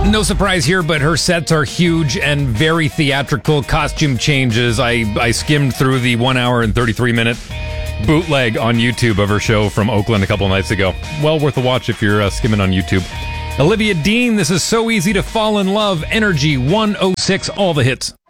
No surprise here, but her sets are huge and very theatrical. Costume changes. I skimmed through the 1 hour and 33-minute bootleg on YouTube of her show from Oakland a couple nights ago. Well worth a watch if you're skimming on YouTube. Olivia Dean, this is So Easy to Fall in Love. Energy 106, all the hits.